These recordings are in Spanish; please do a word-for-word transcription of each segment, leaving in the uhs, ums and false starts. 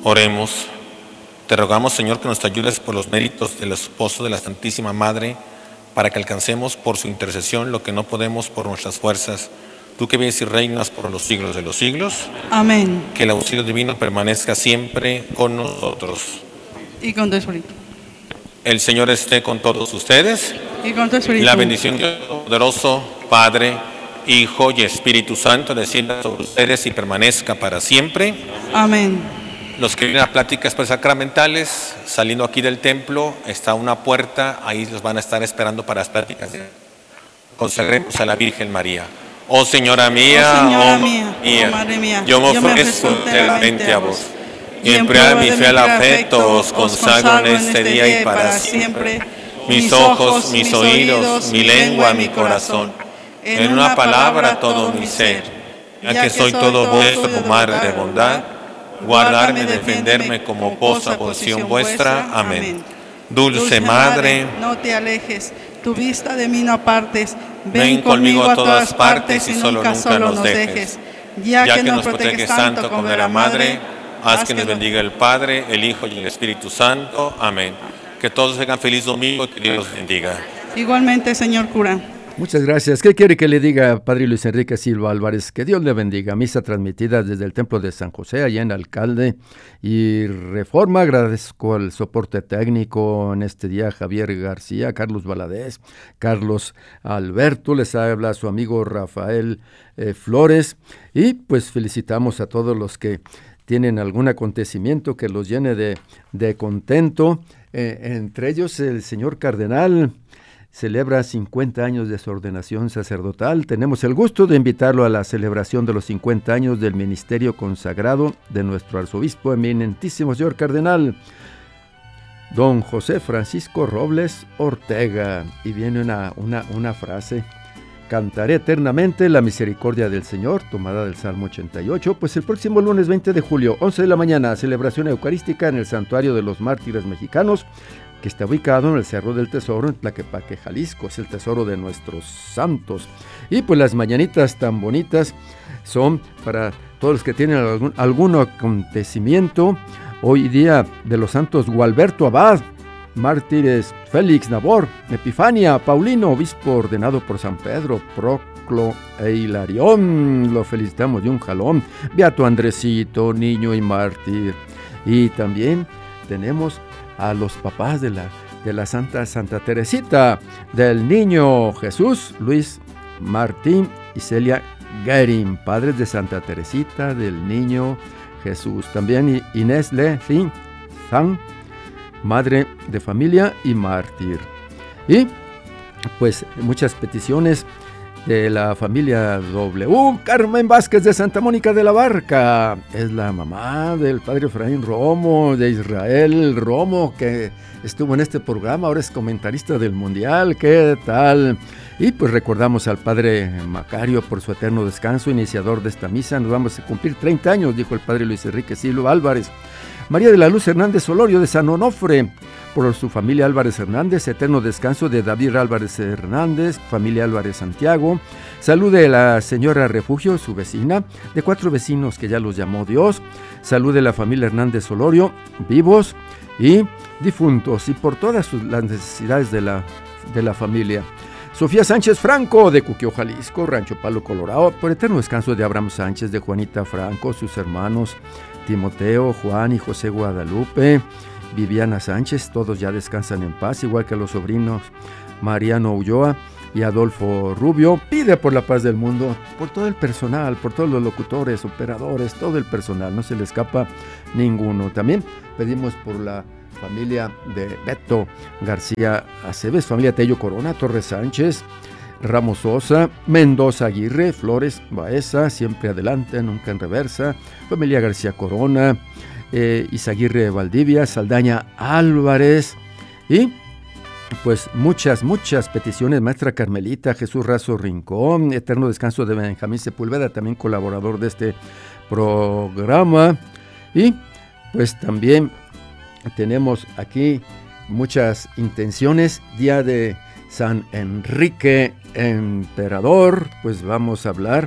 Oremos. Te rogamos, Señor, que nos ayudes por los méritos del esposo de la Santísima Madre, para que alcancemos por su intercesión lo que no podemos por nuestras fuerzas. Tú que vives y reinas por los siglos de los siglos. Amén. Que el auxilio divino permanezca siempre con nosotros. Y con tu espíritu. El Señor esté con todos ustedes. Y con tu espíritu. La bendición de Dios poderoso, Padre, Hijo y Espíritu Santo, descienda sobre ustedes y permanezca para siempre. Amén. Los que vienen a pláticas presacramentales, saliendo aquí del templo, está una puerta, ahí los van a estar esperando para las pláticas. Consagremos a la Virgen María. Oh Señora mía, oh, señora oh, mía, mía, oh Madre mía, yo me ofrezco enteramente a vos. Y en prueba de mi fiel afecto os consagro en este día y para siempre mis ojos, mis oídos, mi lengua, mi corazón, en una palabra todo mi ser, ya que soy todo vuestro mar de bondad, guardarme y defenderme como posa porción vuestra. Amén. Dulce Madre, no te alejes, tu vista de mí no apartes, ven conmigo a todas partes y solo nunca nos dejes. Ya que nos proteges tanto como de la Madre, haz que nos bendiga el Padre, el Hijo y el Espíritu Santo. Amén. Que todos tengan feliz domingo y que Dios los bendiga. Igualmente, señor cura. Muchas gracias. ¿Qué quiere que le diga, Padre Luis Enrique Silva Álvarez? Que Dios le bendiga. Misa transmitida desde el Templo de San José, allá en Alcalde y Reforma. Agradezco el soporte técnico en este día, Javier García, Carlos Valadez, Carlos Alberto. Les habla su amigo Rafael eh, Flores. Y pues felicitamos a todos los que tienen algún acontecimiento que los llene de, de contento. Eh, entre ellos el señor cardenal celebra cincuenta años de su ordenación sacerdotal. Tenemos el gusto de invitarlo a la celebración de los cincuenta años del ministerio consagrado de nuestro arzobispo eminentísimo señor cardenal, don José Francisco Robles Ortega. Y viene una, una, una frase: cantaré eternamente la misericordia del Señor, tomada del Salmo ochenta y ocho. Pues el próximo lunes veinte de julio, once de la mañana, celebración eucarística en el Santuario de los Mártires Mexicanos, que está ubicado en el Cerro del Tesoro, en Tlaquepaque, Jalisco. Es el tesoro de nuestros santos. Y pues las mañanitas tan bonitas son para todos los que tienen algún, algún acontecimiento. Hoy día de los santos Gualberto Abad, mártires Félix Nabor, Epifania, Paulino, obispo ordenado por San Pedro, Proclo e Hilarión. Lo felicitamos de un jalón. Beato Andresito, niño y mártir. Y también tenemos a los papás de la, de la Santa Santa Teresita, del Niño Jesús, Luis Martín y Celia Guerin, padres de Santa Teresita, del Niño Jesús. También Inés Le Zhang, madre de familia y mártir. Y pues muchas peticiones de la familia W. Carmen Vázquez de Santa Mónica de la Barca es la mamá del padre Efraín Romo, de Israel Romo, que estuvo en este programa, ahora es comentarista del Mundial. ¿Qué tal? Y pues recordamos al padre Macario por su eterno descanso, iniciador de esta misa. Nos vamos a cumplir treinta años, dijo el padre Luis Enrique Silva Álvarez. María de la Luz Hernández Olorio de San Onofre, por su familia Álvarez Hernández, eterno descanso de David Álvarez Hernández, familia Álvarez Santiago. Salud de la señora Refugio, su vecina, de cuatro vecinos que ya los llamó Dios. Salud de la familia Hernández Olorio, vivos y difuntos, y por todas sus, las necesidades de la, de la familia. Sofía Sánchez Franco, de Cuquio, Jalisco, Rancho Palo, Colorado, por eterno descanso de Abraham Sánchez, de Juanita Franco, sus hermanos Timoteo, Juan y José Guadalupe, Viviana Sánchez, todos ya descansan en paz, igual que los sobrinos Mariano Ulloa y Adolfo Rubio. Pide por la paz del mundo, por todo el personal, por todos los locutores, operadores, todo el personal, no se le escapa ninguno. También pedimos por la familia de Beto García Aceves, familia Tello Corona, Torres Sánchez, Ramos Sosa, Mendoza Aguirre, Flores Baeza, siempre adelante, nunca en reversa, familia García Corona, eh, Izaguirre Valdivia, Saldaña Álvarez y pues muchas, muchas peticiones. Maestra Carmelita, Jesús Razo Rincón, eterno descanso de Benjamín Sepúlveda, también colaborador de este programa. Y pues también tenemos aquí muchas intenciones. Día de San Enrique Emperador, pues vamos a hablar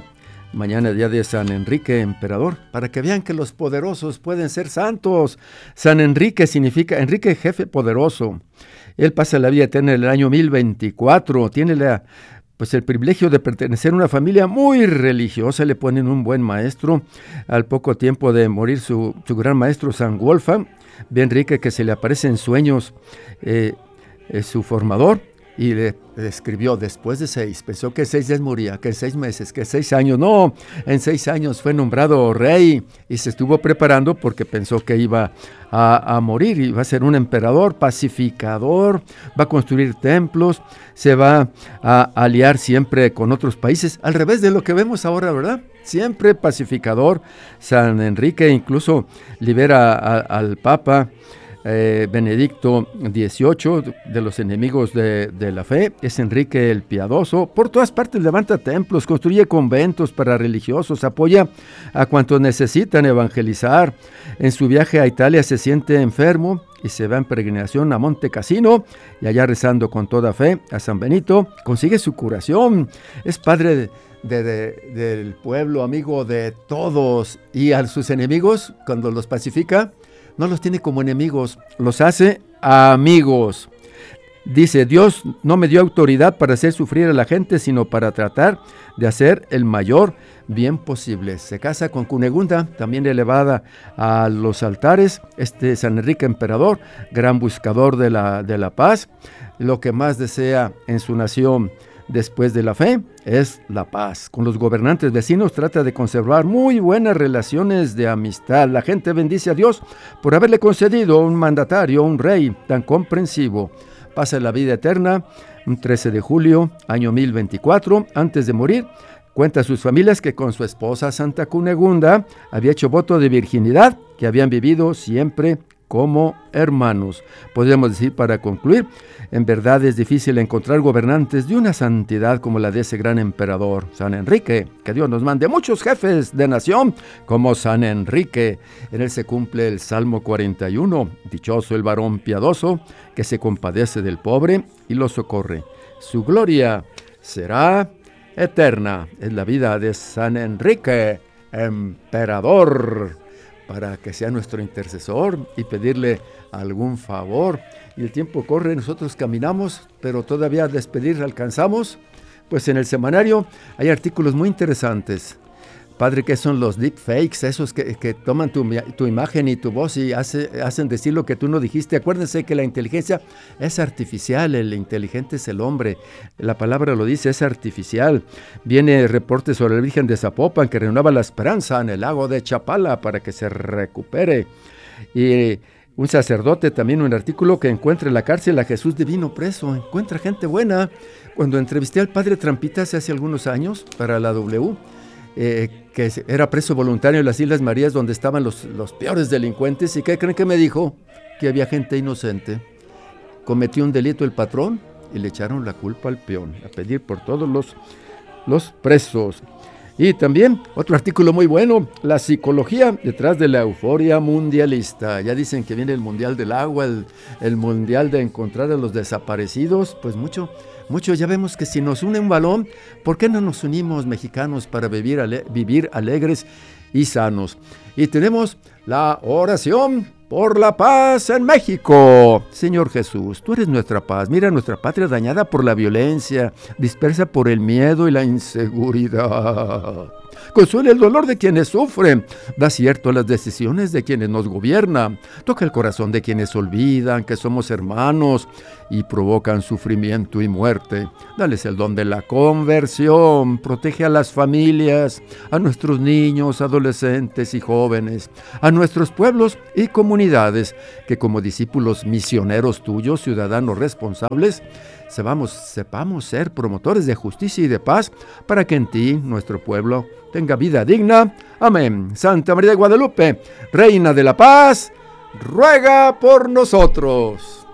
Mañana día de San Enrique Emperador, para que vean que los poderosos pueden ser santos. San Enrique significa Enrique jefe poderoso. Él pasa la vida eterna en el año mil veinticuatro, tiene la, pues el privilegio de pertenecer a una familia muy religiosa, le ponen un buen maestro. Al poco tiempo de morir su, su gran maestro San Wolfgang, ve a Enrique que se le aparece en sueños eh, eh, su formador, y le, le escribió después de seis, pensó que seis días moría, que seis meses, que seis años, no, en seis años fue nombrado rey y se estuvo preparando porque pensó que iba a, a morir, iba a ser un emperador pacificador, va a construir templos, se va a aliar siempre con otros países, al revés de lo que vemos ahora, ¿verdad? Siempre pacificador. San Enrique incluso libera a, al Papa Eh, Benedicto dieciocho de los enemigos de, de la fe. Es Enrique el Piadoso. Por todas partes levanta templos, construye conventos para religiosos, apoya a cuantos necesitan evangelizar. En su viaje a Italia se siente enfermo y se va en peregrinación a Monte Cassino, y allá rezando con toda fe a San Benito consigue su curación. Es padre de De, de, del pueblo, amigo de todos, y a sus enemigos, cuando los pacifica, no los tiene como enemigos, los hace amigos. Dice, Dios no me dio autoridad para hacer sufrir a la gente, sino para tratar de hacer el mayor bien posible. Se casa con Cunegunda, también elevada a los altares. Este San Enrique Emperador, gran buscador de la, de la paz, lo que más desea en su nación después de la fe es la paz. Con los gobernantes vecinos trata de conservar muy buenas relaciones de amistad. La gente bendice a Dios por haberle concedido un mandatario, un rey tan comprensivo. Pasa la vida eterna, un trece de julio, año mil veinticuatro, antes de morir. Cuenta a sus familias que con su esposa Santa Cunegunda había hecho voto de virginidad, que habían vivido siempre como hermanos. Podríamos decir, para concluir, en verdad es difícil encontrar gobernantes de una santidad como la de ese gran emperador, San Enrique. Que Dios nos mande muchos jefes de nación como San Enrique. En él se cumple el Salmo cuarenta y uno. Dichoso el varón piadoso que se compadece del pobre y lo socorre. Su gloria será eterna. Es la vida de San Enrique, emperador, para que sea nuestro intercesor y pedirle algún favor. Y el tiempo corre, nosotros caminamos, pero todavía a despedir alcanzamos. Pues en el semanario hay artículos muy interesantes. Padre, ¿qué son los deepfakes? Esos que, que toman tu, tu imagen y tu voz y hace, hacen decir lo que tú no dijiste. Acuérdense que la inteligencia es artificial, el inteligente es el hombre. La palabra lo dice, es artificial. Viene reporte sobre la Virgen de Zapopan que renueva la esperanza en el lago de Chapala para que se recupere. Y un sacerdote, también un artículo, que encuentra en la cárcel a Jesús divino preso. Encuentra gente buena. Cuando entrevisté al padre Trampitas hace algunos años para la W, Eh, que era preso voluntario en las Islas Marías, donde estaban los, los peores delincuentes. ¿Y qué creen que me dijo? Que había gente inocente. Cometió un delito el patrón y le echaron la culpa al peón, a pedir por todos los, los presos. Y también otro artículo muy bueno, la psicología detrás de la euforia mundialista. Ya dicen que viene el mundial del agua, el, el mundial de encontrar a los desaparecidos. Pues mucho, mucho ya vemos que si nos une un balón, ¿por qué no nos unimos mexicanos para vivir, ale- vivir alegres y sanos? Y tenemos la oración por la paz en México. Señor Jesús, tú eres nuestra paz. Mira nuestra patria dañada por la violencia, dispersa por el miedo y la inseguridad. Consuela el dolor de quienes sufren, da cierto a las decisiones de quienes nos gobiernan, toca el corazón de quienes olvidan que somos hermanos y provocan sufrimiento y muerte. Dales el don de la conversión, protege a las familias, a nuestros niños, adolescentes y jóvenes, a nuestros pueblos y comunidades, que como discípulos misioneros tuyos, ciudadanos responsables, sepamos, sepamos ser promotores de justicia y de paz, para que en ti, nuestro pueblo, tenga vida digna. Amén. Santa María de Guadalupe, Reina de la Paz, ruega por nosotros.